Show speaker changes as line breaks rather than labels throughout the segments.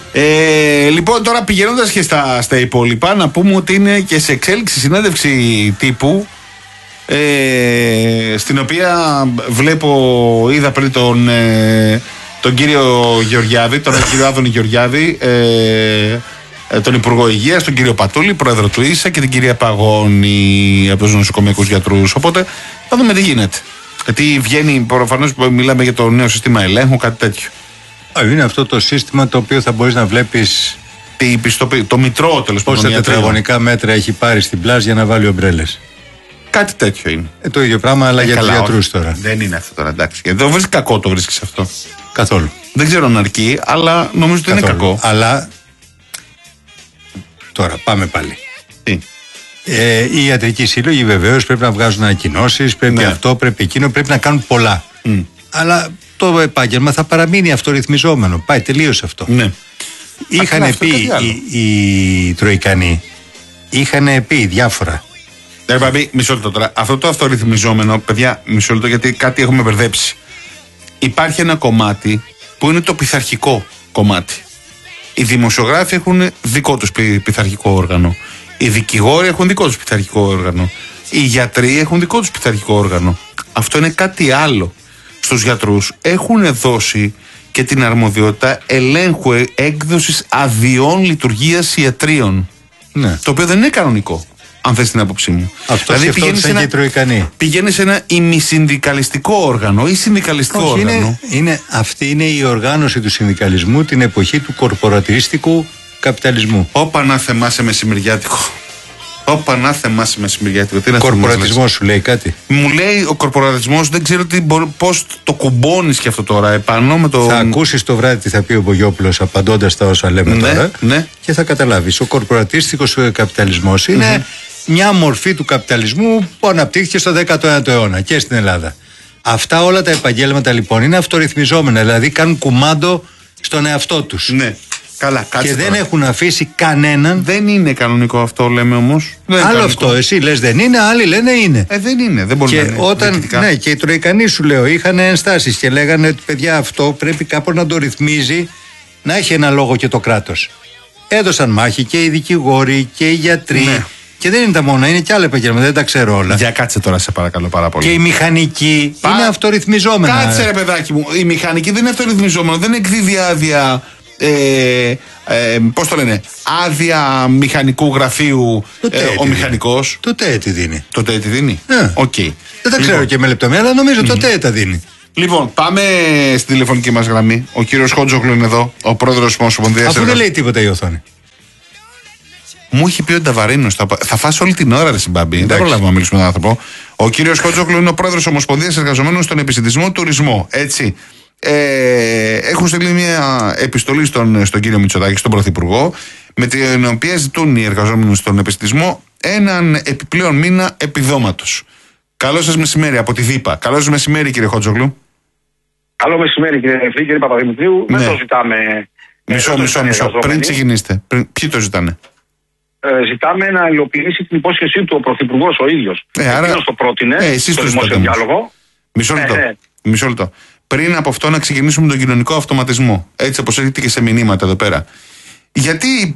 Λοιπόν, τώρα πηγαίνοντας και στα υπόλοιπα, να πούμε ότι είναι και σε εξέλιξη συνέντευξη τύπου, στην οποία είδα πριν τον κύριο Γεωργιάδη, τον κύριο Άδωνη Γεωργιάδη, τον Υπουργό Υγείας, τον κύριο Πατούλη, πρόεδρο του ΙΣΑ, και την κυρία Παγώνη από τους νοσοκομιακούς γιατρούς. Οπότε θα δούμε τι γίνεται. Γιατί βγαίνει, προφανώς μιλάμε για το νέο σύστημα ελέγχου, κάτι τέτοιο.
Είναι αυτό το σύστημα το οποίο θα μπορείς να βλέπεις
το μητρό, τέλος πάντων.
Πόσα τετραγωνικά μέτρα έχει πάρει στην πλάζ για να βάλει ομπρέλες.
Κάτι τέτοιο είναι.
Το ίδιο πράγμα, αλλά για τους γιατρούς τώρα.
Δεν είναι αυτό τώρα, εντάξει. Δεν το βρίσκει κακό, το βρίσκεις αυτό.
Καθόλου.
Δεν ξέρω αν αρκεί, αλλά νομίζω ότι είναι κακό.
Αλλά τώρα πάμε πάλι.
Τι?
Οι ιατρικοί σύλλογοι βεβαίως πρέπει να βγάζουν ανακοινώσεις, πρέπει αυτό, πρέπει εκείνο, πρέπει να κάνουν πολλά. Αλλά το επάγγελμα θα παραμείνει αυτορυθμιζόμενο. Πάει τελείως αυτό.
Ναι.
Είχαν πει οι Τροικανοί, είχαν πει διάφορα.
Μισό λεπτό τώρα. Αυτό το αυτορυθμιζόμενο, παιδιά, μισό λεπτό, γιατί κάτι έχουμε μπερδέψει. Υπάρχει ένα κομμάτι που είναι το πειθαρχικό κομμάτι. Οι δημοσιογράφοι έχουν δικό τους πειθαρχικό όργανο. Οι δικηγόροι έχουν δικό τους πειθαρχικό όργανο. Οι γιατροί έχουν δικό τους πειθαρχικό όργανο. Αυτό είναι κάτι άλλο. Στους γιατρούς έχουν δώσει και την αρμοδιότητα ελέγχου έκδοσης αδειών λειτουργίας ιατρίων.
Ναι.
Το οποίο δεν είναι κανονικό, αν θες την άποψή μου.
Αυτό δηλαδή
πηγαίνει σε ένα ημισυνδικαλιστικό όργανο ή συνδικαλιστικό όργανο.
Αυτή είναι η οργάνωση του συνδικαλισμού την εποχή του κορπορατιστικού καπιταλισμού.
Όπα να θεμάσαι μεσημεριάτικο.
Κορπορατισμός σου λέει κάτι?
Μου λέει ο κορπορατισμός, δεν ξέρω πώς το κουμπώνεις και αυτό τώρα επάνω με το...
Θα ακούσεις το βράδυ τι θα πει ο Μπογιόπουλος απαντώντας τα όσα λέμε τώρα, και θα καταλάβεις. Ο κορπορατιστικός καπιταλισμός είναι μια μορφή του καπιταλισμού που αναπτύχθηκε στο 19ο αιώνα και στην Ελλάδα. Αυτά όλα τα επαγγέλματα λοιπόν είναι αυτορυθμιζόμενα, δηλαδή κάνουν κουμάντο στον εαυτό τους.
Ναι. Καλά,
και δεν έχουν αφήσει κανέναν.
Δεν είναι κανονικό αυτό, λέμε όμως.
Άλλο αυτό. Εσύ λες δεν είναι, άλλοι λένε είναι.
Δεν είναι, δεν μπορεί να είναι.
Ναι, και οι Τροικανοί σου λέω είχαν ενστάσεις και λέγανε ότι παιδιά αυτό πρέπει κάπως να το ρυθμίζει, να έχει ένα λόγο και το κράτος. Έδωσαν μάχη και οι δικηγόροι και οι γιατροί. Ναι. Και δεν είναι τα μόνα, είναι και άλλα επαγγέλματα, δεν τα ξέρω όλα.
Για κάτσε τώρα, σε παρακαλώ πάρα πολύ.
Και οι μηχανικοί είναι αυτορυθμιζόμενα.
Κάτσε ρε παιδάκι μου, οι μηχανικοί δεν είναι αυτορυθμιζόμενο, δεν εκδίδει άδεια. Πώς το λένε, άδεια μηχανικού γραφείου ο μηχανικός.
Το ΤΕΕ τι δίνει.
Το ΤΕΕ τι δίνει.
Okay. Δεν τα ξέρω και με λεπτομέρεια, αλλά νομίζω το ΤΕΕ τα δίνει.
Λοιπόν, πάμε στη τηλεφωνική μας γραμμή. Ο κύριος Χότζογλου είναι εδώ, ο πρόεδρος της Ομοσπονδίας.
Αφού δεν λέει τίποτα η οθόνη.
Μου είχε πει ο Νταβαρίνος, θα φας όλη την ώρα, ρε συμπάμπη. Δεν προλάβουμε να μιλήσουμε με τον άνθρωπο. Ο κύριος Χότζογλου είναι ο πρόεδρος της Ομοσπονδίας Εργαζομένων στον Επισιτισμό Τουρισμό. Έτσι. Έχουν στείλει μια επιστολή στον κύριο Μητσοτάκη, στον Πρωθυπουργό, με την οποία ζητούν οι εργαζόμενοι στον επιστημισμό έναν επιπλέον μήνα επιδόματος. Καλό σας μεσημέρι από τη ΔΥΠΑ. Καλό σας μεσημέρι, κύριε Χότζογλου.
Καλό μεσημέρι, κύριε Παπαδημητρίου.
Ναι.
Δεν το ζητάμε.
Μισό. Πριν ξεκινήσετε, ποιοι το ζητάνε?
Ζητάμε να υλοποιήσει την υπόσχεσή του ο Πρωθυπουργός ο ίδιος. Εκείνος το πρότεινε στο δημόσιο διάλογο.
Μισό λεπτό. Πριν από αυτό να ξεκινήσουμε τον κοινωνικό αυτοματισμό. Έτσι όπως έχετε και σε μηνύματα εδώ πέρα. Γιατί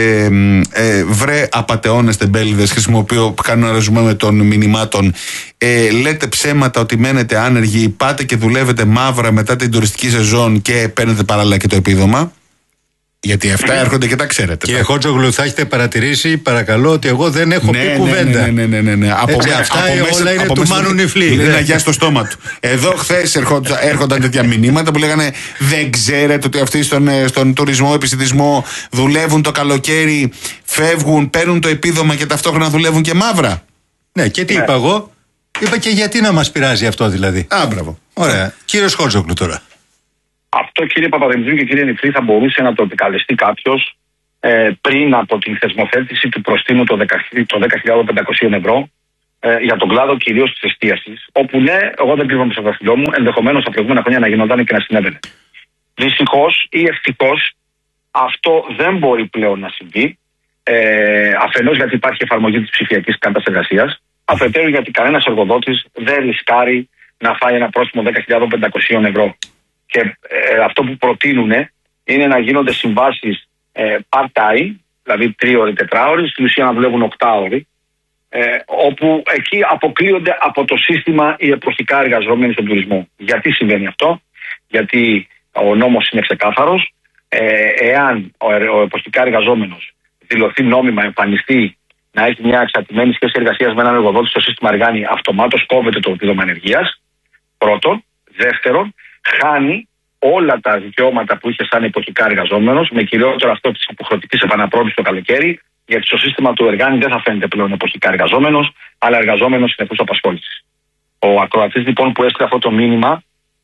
βρε απατεώνες τεμπέληδες, χρησιμοποιώ κανένα ρεζουμέ με των μηνυμάτων, λέτε ψέματα ότι μένετε άνεργοι, πάτε και δουλεύετε μαύρα μετά την τουριστική σεζόν και παίρνετε παράλληλα και το επίδομα? Γιατί αυτά έρχονται και τα ξέρετε.
Κύριε Χότζογλου, θα έχετε παρατηρήσει, παρακαλώ, ότι εγώ δεν έχω πει κουβέντα.
Ναι.
Αυτά όλα είναι του Μάνου Νιφλή.
Είναι να γεια στο στόμα του. Εδώ χθες έρχονταν τέτοια μηνύματα που λέγανε δεν ξέρετε ότι αυτοί στον τουρισμό, επισιτισμό δουλεύουν το καλοκαίρι, φεύγουν, παίρνουν το επίδομα και ταυτόχρονα δουλεύουν και μαύρα.
Ναι, και τι είπα εγώ? Είπα και γιατί να μας πειράζει αυτό δηλαδή.
Μπράβο.
Ωραία. Κύριος Χότζογλου τώρα.
Αυτό, κύριε Παπαδημητρίου και κύριε Νιφλή, θα μπορούσε να το επικαλεστεί κάποιος πριν από την θεσμοθέτηση του προστίμου των 10.500 ευρώ για τον κλάδο κυρίως της εστίασης. Όπου ναι, εγώ δεν κρύβομαι στο δαχτυλό μου, ενδεχομένως τα προηγούμενα χρόνια να γινόταν και να συνέβαινε. Δυστυχώς ή ευτυχώς αυτό δεν μπορεί πλέον να συμβεί. Αφενός γιατί υπάρχει εφαρμογή της ψηφιακής κάρτας εργασίας, αφετέρου γιατί κανένας εργοδότης δεν ρισκάρει να φάει ένα πρόστιμο 10.500 ευρώ. Και αυτό που προτείνουν είναι να γίνονται συμβάσεις part-time, δηλαδή 3ωροι, 4ωροι, στην ουσία να δουλεύουν 8ωροι, όπου εκεί αποκλείονται από το σύστημα οι εποχικά εργαζόμενοι στον τουρισμό. Γιατί συμβαίνει αυτό? Γιατί ο νόμος είναι ξεκάθαρος. Εάν ο εποχικά εργαζόμενος δηλωθεί νόμιμα, εμφανιστεί να έχει μια εξαρτημένη σχέση εργασίας με έναν εργοδότη στο σύστημα Εργάνη, αυτομάτως κόβεται το επίδομα ανεργίας. Πρώτον. Δεύτερον, χάνει όλα τα δικαιώματα που είχε σαν εποχικά εργαζόμενος, με κυριότερο αυτό της υποχρεωτικής επαναπρόθεσης το καλοκαίρι, γιατί στο σύστημα του Εργάνη δεν θα φαίνεται πλέον εποχικά εργαζόμενος, αλλά εργαζόμενος συνεχούς απασχόλησης. Ο ακροατής λοιπόν που έστειλε αυτό το μήνυμα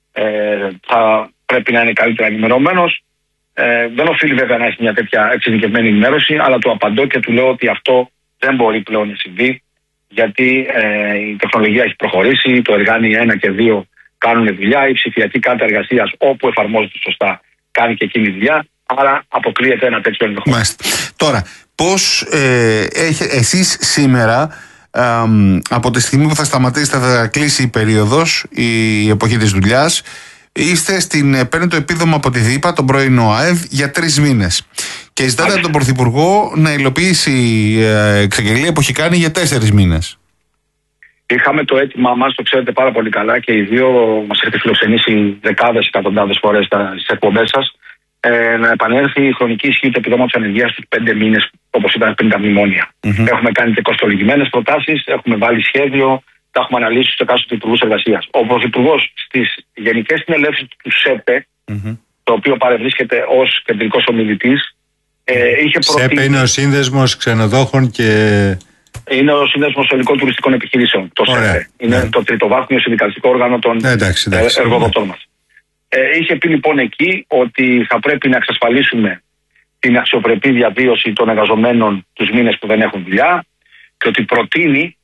θα πρέπει να είναι καλύτερα ενημερωμένος. Δεν οφείλει βέβαια να έχει μια τέτοια εξειδικευμένη ενημέρωση, αλλά του απαντώ και του λέω ότι αυτό δεν μπορεί πλέον να συμβεί, γιατί η τεχνολογία έχει προχωρήσει, το Εργάνη 1 και 2 κάνουν δουλειά, η ψηφιακή κάρτα εργασίας όπου εφαρμόζεται σωστά κάνει και εκείνη δουλειά, άρα αποκλείεται ένα τέτοιο ενδεχόμενο.
Τώρα, πώς εσείς σήμερα, από τη στιγμή που θα σταματήσετε, θα κλείσει η περίοδος, η εποχή της δουλειάς, παίρνετε το επίδομα από τη ΔΥΠΑ, τον πρώην ΟΑΕΒ, για 3 μήνες. Και ζητάτε από τον Πρωθυπουργό να υλοποιήσει εξαγγελία που έχει κάνει για 4 μήνες.
Είχαμε το αίτημά μας, το ξέρετε πάρα πολύ καλά, και οι δύο μας έχετε φιλοξενήσει δεκάδες, εκατοντάδες φορές στις εκπομπές σας, να επανέλθει η χρονική ισχύ του επιδόματος ανεργίας στους 5 μήνες, όπως ήταν πριν τα μνημόνια. Έχουμε κάνει και κοστολογημένες προτάσεις, έχουμε βάλει σχέδιο, τα έχουμε αναλύσει στους εκάστοτε υπουργούς εργασίας. Ο Πρωθυπουργός στις γενικές συνελεύσεις του ΣΕΠΕ, το οποίο παρευρίσκεται ως κεντρικός ομιλητής, είχε προτείνει.
ΣΕΠΕ είναι ο Σύνδεσμος Ξενοδόχων και.
Είναι ο Σύνδεσμος Ελληνικών Τουριστικών Επιχειρήσεων. Το ΣΕΠΕ. Είναι το τριτοβάθμιο συνδικαλιστικό όργανο των εργοδοτών μας. Είχε πει λοιπόν εκεί ότι θα πρέπει να εξασφαλίσουμε την αξιοπρεπή διαβίωση των εργαζομένων τους μήνες που δεν έχουν δουλειά, και ότι προτείνει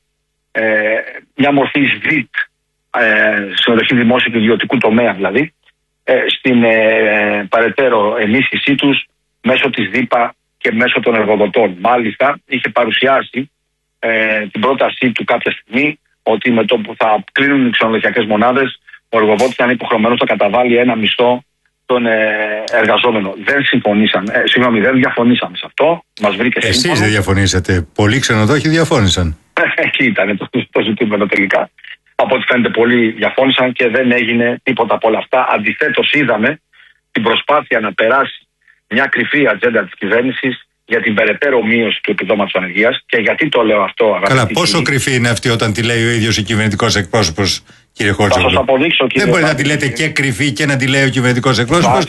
μια μορφή ΣΔΙΤ, συμμετοχή δημόσιου και ιδιωτικού τομέα δηλαδή, στην παρετέρω ενίσχυσή τους μέσω της ΔΥΠΑ και μέσω των εργοδοτών. Μάλιστα είχε παρουσιάσει την πρότασή του κάποια στιγμή ότι με το που θα κλείνουν οι ξενοδοχειακές μονάδες, ο εργοδότης θα είναι υποχρεωμένος να καταβάλει ένα μισθό τον εργαζόμενο. Δεν διαφωνήσαμε σε αυτό. Μας βρήκε σύμφωνο.
Εσείς δεν διαφωνήσατε. Πολλοί ξενοδόχοι διαφώνησαν.
Εκεί ήταν το ζητούμενο τελικά. Από ό,τι φαίνεται πολλοί διαφώνησαν και δεν έγινε τίποτα από όλα αυτά. Αντιθέτως είδαμε την προσπάθεια να περάσει μια κρυφή ατζέντα της κυβέρνησης για την περαιτέρω μείωση του επιδόματος ανεργίας. Και γιατί το λέω αυτό, αγαπητοί.
Καλά, πόσο κρυφή είναι αυτή όταν τη λέει ο ίδιος ο κυβερνητικός εκπρόσωπος, κύριε Χόρτσογλου?
Θα σας αποδείξω, κύριε.
Δεν μπορεί να τη λέτε και κρυφή και να τη λέει ο κυβερνητικός εκπρόσωπος.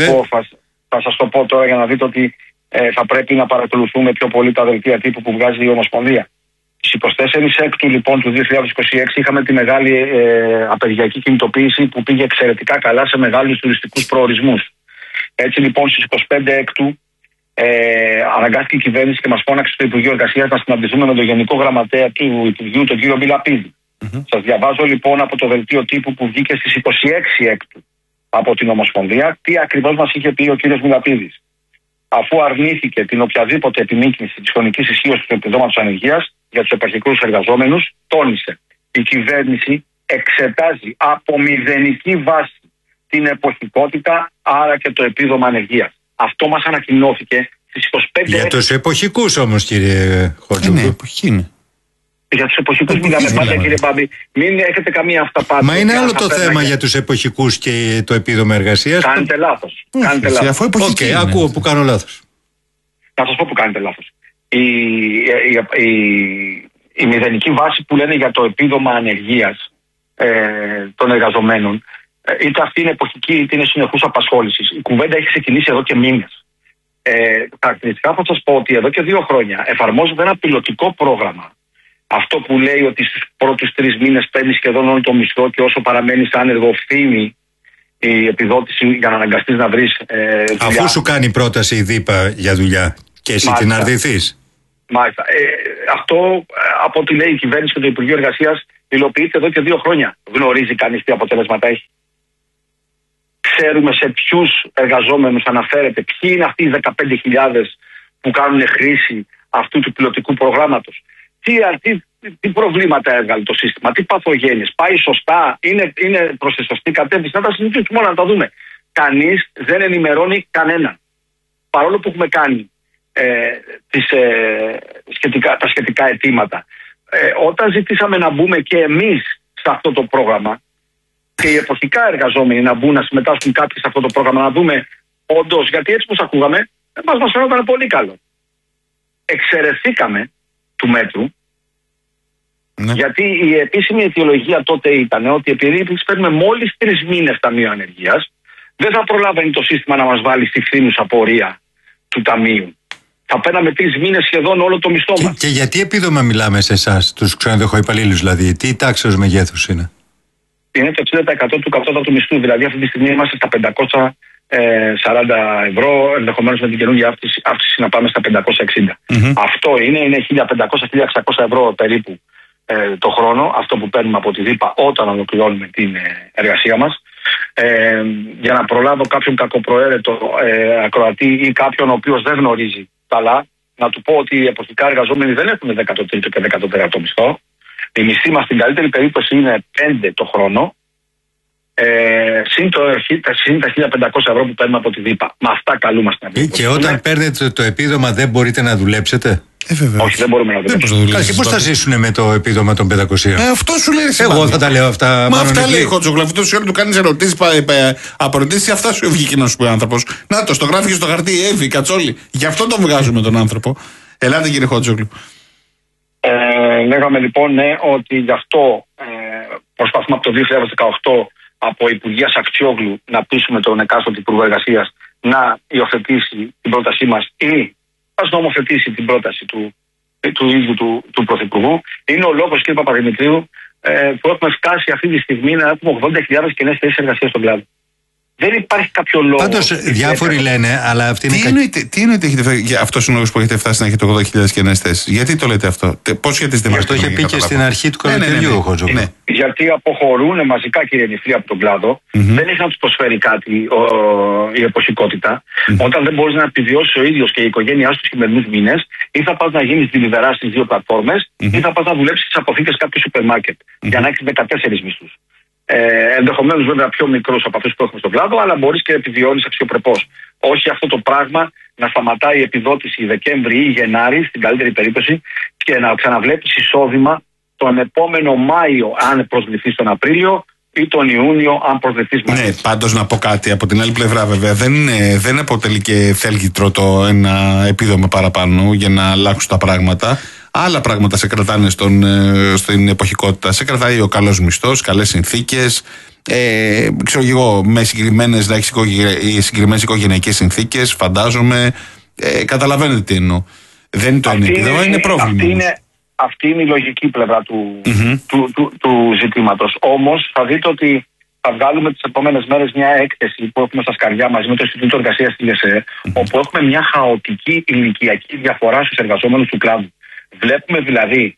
Θα σας το πω τώρα για να δείτε ότι θα πρέπει να παρακολουθούμε πιο πολύ τα δελτία τύπου που βγάζει η Ομοσπονδία. Στις 24 Έκτου λοιπόν του 2026 είχαμε τη μεγάλη απεργιακή κινητοποίηση που πήγε εξαιρετικά καλά σε μεγάλους τουριστικούς προορισμούς. Έτσι λοιπόν στις 25 Έκτου αναγκάστηκε η κυβέρνηση και μας φώναξε στο Υπουργείο Εργασίας να συναντηθούμε με τον Γενικό Γραμματέα του Υπουργείου, τον κύριο Μιλαπίδη. Σας διαβάζω λοιπόν από το δελτίο τύπου που βγήκε στις 26 Έκτου από την Ομοσπονδία τι ακριβώς μας είχε πει ο κύριος Μιλαπίδης. Αφού αρνήθηκε την οποιαδήποτε επιμήκυνση της χρονικής ισχύως του επιδόματος ανεργίας για τους επαρχικούς εργαζόμενους, τόνισε: η κυβέρνηση εξετάζει από μηδενική βάση την εποχικότητα, άρα και το επίδομα ανεργίας. Αυτό μας ανακοινώθηκε στις 25.
Για τους εποχικούς όμως, κύριε Χόρτσογλου.
Ναι, εποχή είναι.
Για τους εποχικούς μιλάμε πάντα, κύριε Μπάμπη. Μην έχετε καμία αυταπάτη.
Μα είναι άλλο το θέμα για τους εποχικούς και το επίδομα εργασίας.
Κάνετε λάθος.
Αφού εποχική.
Ακούω που κάνω λάθος.
Να σας πω που κάνετε λάθος. Η μηδενική βάση που λένε για το επίδομα ανεργίας των εργαζομένων, είτε αυτή είναι εποχική είτε είναι συνεχούς απασχόλησης, η κουβέντα έχει ξεκινήσει εδώ και μήνες. Χαρακτηριστικά θα σας πω ότι εδώ και 2 χρόνια εφαρμόζεται ένα πιλωτικό πρόγραμμα. Αυτό που λέει ότι στους πρώτους 3 μήνες παίρνει σχεδόν όλο το μισθό και όσο παραμένεις άνεργο φθήνει η επιδότηση για να αναγκαστείς να βρεις δουλειά.
Αφού σου κάνει πρόταση η ΔΥΠΑ για δουλειά και εσύ την αρνηθείς.
Μάλιστα. Αυτό από ό,τι λέει η κυβέρνηση και το Υπουργείο Εργασίας υλοποιείται εδώ και 2 χρόνια. Γνωρίζει κανείς τι αποτελέσματα έχει? Ξέρουμε σε ποιους εργαζόμενους αναφέρεται, ποιοι είναι αυτοί οι 15.000 που κάνουν χρήση αυτού του πιλωτικού προγράμματος? Τι προβλήματα έβγαλε το σύστημα, τι παθογένειες, πάει σωστά, είναι προς τη σωστή κατεύθυνση? Να τα συζητήσουμε όλα, να τα δούμε. κανείς δεν ενημερώνει κανέναν. Παρόλο που έχουμε κάνει τα σχετικά αιτήματα. Όταν ζητήσαμε να μπούμε και εμείς σε αυτό το πρόγραμμα και οι εποχικά εργαζόμενοι να μπουν, να συμμετάσχουν κάποιοι σε αυτό το πρόγραμμα, να δούμε όντως, γιατί έτσι πως ακούγαμε, μας φαίνονταν πολύ καλό. Εξαιρεθήκαμε του μέτρου, γιατί η επίσημη αιτιολογία τότε ήταν ότι επειδή παίρνουμε μόλις 3 μήνες ταμείο ανεργίας, δεν θα προλάβαινε το σύστημα να μας βάλει στη φθήνουσα πορεία του ταμείου. Θα παίρναμε 3 μήνες σχεδόν όλο το μισθό μας.
Και γιατί επίδομα μιλάμε σε εσάς, τους ξενοδοχοϊπαλλήλους δηλαδή, τι τάξη ως μεγέθους είναι?
Είναι το 60% του κατώτατου μισθού, δηλαδή αυτή τη στιγμή είμαστε στα 540 ευρώ, ενδεχομένως με την καινούργια αύξηση να πάμε στα 560. Αυτό είναι 1.500-1.600 ευρώ περίπου το χρόνο, αυτό που παίρνουμε από τη ΔΥΠΑ όταν ολοκληρώνουμε την εργασία μας. Για να προλάβω κάποιον κακοπροαίρετο ακροατή ή κάποιον ο οποίος δεν γνωρίζει καλά, να του πω ότι οι εποχικά εργαζόμενοι δεν έχουν 13ο και 14ο μισθό. Η μισθή μας στην καλύτερη περίπτωση είναι 5 το χρόνο, συν τα 1.500 ευρώ που παίρνουμε από τη ΔΥΠΑ. Με αυτά καλούμαστε να
βγούμε. Και όταν παίρνετε το επίδομα δεν μπορείτε να δουλέψετε?
Όχι, δεν μπορούμε να δουλέψουμε.
Και πώς θα ζήσουν με το επίδομα των 500?
Αυτό σου λέει.
Εγώ θα τα λέω αυτά.
Μα αυτά λέει ο Χότσογλου. Αυτό σου του κάνει ερωτήσεις, απορροτήσεις, αυτά σου βγήκε να σου πει ο άνθρωπος. Να το γράφει και στο χαρτί, Εύη, Κατσόλη. Γι' αυτό τον βγάζουμε τον άνθρωπο. Ελάτε κύριε Χότσογλου.
Λέγαμε λοιπόν ότι γι' αυτό προσπαθούμε από το 2018 από Υπουργεία Αξιόγλου να πείσουμε τον εκάστοτε Υπουργό Εργασίας να υιοθετήσει την πρότασή μας ή ας νομοθετήσει την πρόταση του ίδιου του Πρωθυπουργού. Είναι ο λόγος, κύριε Παπαδημητρίου, που έχουμε φτάσει αυτή τη στιγμή να έχουμε 80.000 κενές θέσεις εργασίας στον κλάδο. Δεν υπάρχει κάποιο λόγο.
Πάντως διάφοροι λένε, αλλά αυτή είναι.
Τι εννοείται αυτός είναι ο λόγος που έχετε φτάσει να έχετε 80.000 κενές θέσεις? Γιατί το λέτε αυτό? Πώς σχετίζεται με αυτό?
Το είχε πει και στην αρχή του καλοκαιριού ο Χότσογλου.
Γιατί αποχωρούν μαζικά, κύριε Νηφλή, από τον κλάδο. Δεν έχει να τους προσφέρει κάτι η εποχικότητα. Όταν δεν μπορείς να επιβιώσεις ο ίδιος και η οικογένειά σου τους χειμερινούς μήνες, ή θα πας να γίνεις delivery στις 2 πλατφόρμες, ή θα πας να δουλέψεις στις αποθήκες κάποιου σούπερ μάρκετ για να έχεις 14 μισθούς. Ενδεχομένως βέβαια πιο μικρούς από αυτούς που έχουμε στον κλάδο, αλλά μπορείς και επιβιώνεις αξιοπρεπώς. Όχι αυτό το πράγμα να σταματάει η επιδότηση Δεκέμβρη ή Γενάρη, στην καλύτερη περίπτωση, και να ξαναβλέπεις εισόδημα τον επόμενο Μάιο, αν προσβληθείς τον Απρίλιο, ή τον Ιούνιο, αν προσβληθείς Μάιο.
Ναι, πάντως να πω κάτι από την άλλη πλευρά, βέβαια. Δεν αποτελεί και θέλγητρο το ένα επίδομα παραπάνω για να αλλάξουν τα πράγματα. Άλλα πράγματα σε κρατάνε στην εποχικότητα. Σε κρατάει ο καλός μισθός, καλές συνθήκες. Ξέρω εγώ, με συγκεκριμένες συγκεκριμένες οικογενειακές συνθήκες, φαντάζομαι. Καταλαβαίνετε τι εννοώ. Δεν είναι το ένα επίδομα, είναι πρόβλημα.
Αυτή είναι η λογική πλευρά του ζητήματος. Όμως θα δείτε ότι θα βγάλουμε τις επόμενες μέρες μια έκθεση που έχουμε στα σκαριά μαζί με το Ινστιτούτο Εργασίας της ΛΕΣΕ, όπου έχουμε μια χαοτική ηλικιακή διαφορά στους εργαζόμενους του κλάδου. Βλέπουμε δηλαδή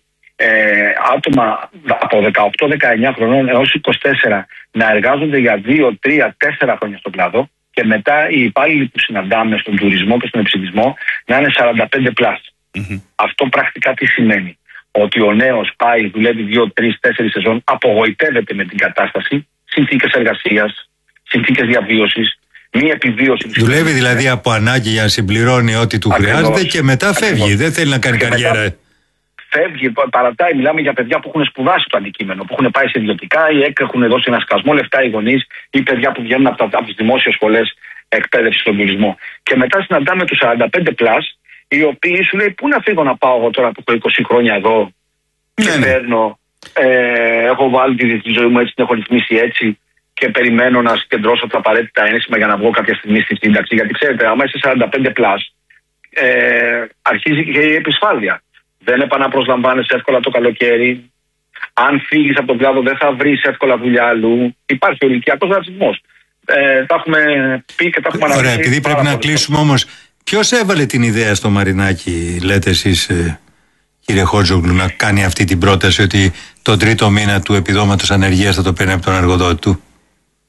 άτομα από 18-19 χρονών έως 24 να εργάζονται για 2, 3, 4 χρόνια στον κλάδο και μετά οι υπάλληλοι που συναντάμε στον τουρισμό και στον εψηδισμό να είναι 45+. Αυτό πρακτικά τι σημαίνει? Ότι ο νέος πάει, δουλεύει 2, 3, 4 σεζόν, απογοητεύεται με την κατάσταση, συνθήκες εργασίας, συνθήκες διαβίωσης, μη επιβίωση.
Δουλεύει δηλαδή από ανάγκη για να συμπληρώνει ό,τι του χρειάζεται και μετά φεύγει. Δεν θέλει να κάνει καριέρα.
Φεύγει, παρατάει. Μιλάμε για παιδιά που έχουν σπουδάσει το αντικείμενο, που έχουν πάει σε ιδιωτικά ή έχουν δώσει ένα σκασμό λεφτά οι γονείς ή παιδιά που βγαίνουν από τις δημόσιες σχολές εκπαίδευση στον τουρισμό. Και μετά συναντάμε τους 45+, οι οποίοι σου λέει: πού να φύγω να πάω εγώ τώρα που έχω 20 χρόνια εδώ και παίρνω. Έχω βάλει τη ζωή μου έτσι, την έχω ρυθμίσει έτσι και περιμένω να συγκεντρώσω τα απαραίτητα ένσημα για να βγω κάποια στιγμή στη σύνταξη. Γιατί ξέρετε, άμα είσαι 45+, αρχίζει και η επισφάλεια. Δεν επαναπροσλαμβάνεσαι εύκολα το καλοκαίρι. Αν φύγεις από τον κλάδο, δεν θα βρεις εύκολα δουλειά αλλού. Υπάρχει ο ηλικιακός ρατσισμός. Τα έχουμε πει και τα έχουμε αναφέρει.
Ωραία, επειδή πρέπει να κλείσουμε όμως, ποιος έβαλε την ιδέα στο Μαρινάκι, λέτε εσείς, κύριε Χότσογλου, να κάνει αυτή την πρόταση ότι τον 3ο μήνα του επιδόματος ανεργίας θα το παίρνει από τον εργοδότη του?